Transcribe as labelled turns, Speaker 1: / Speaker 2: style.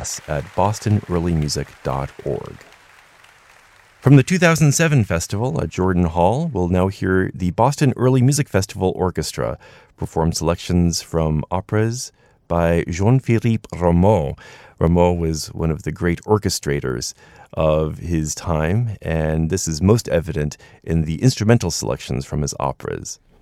Speaker 1: us at bostonearlymusic.org. From the 2007 festival at Jordan Hall, we'll now hear the Boston Early Music Festival Orchestra perform selections from operas by Jean-Philippe Rameau. Rameau was one of the great orchestrators of his time, and this is most evident in the instrumental selections from his operas.